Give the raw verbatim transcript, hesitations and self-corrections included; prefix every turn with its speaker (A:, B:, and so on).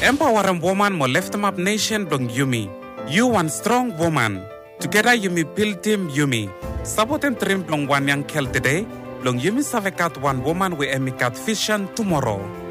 A: empower a woman mo lift them up nation blong Yumi. You one strong woman. Together Yumi build team Yumi. Sabotem trim blong one young kel today. Blong Yumi savekat one woman we emikat vision tomorrow.